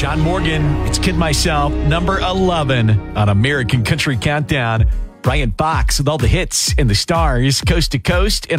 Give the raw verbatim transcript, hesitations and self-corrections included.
John Morgan, it's Kid Myself, number eleven on American Country Countdown. Brian Fox with all the hits and the stars, coast to coast.